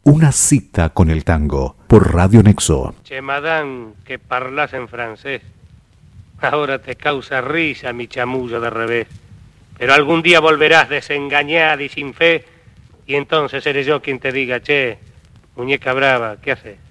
Una cita con el tango por Radio Nexo. Che, madame, que parlas en francés. Ahora te causa risa mi chamullo de revés. Pero algún día volverás desengañada y sin fe, y entonces seré yo quien te diga, che, muñeca brava, ¿qué haces?